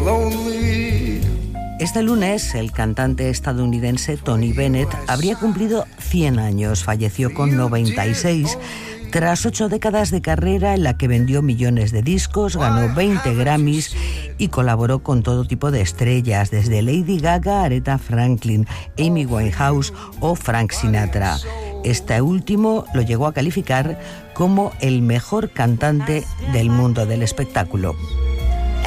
lonely. Este lunes, el cantante estadounidense Tony Bennett habría cumplido 100 años. Falleció con 96, tras 8 décadas de carrera en la que vendió millones de discos, ganó 20 Grammys y colaboró con todo tipo de estrellas, desde Lady Gaga, Aretha Franklin, Amy Winehouse o Frank Sinatra. Este último lo llegó a calificar como el mejor cantante del mundo del espectáculo.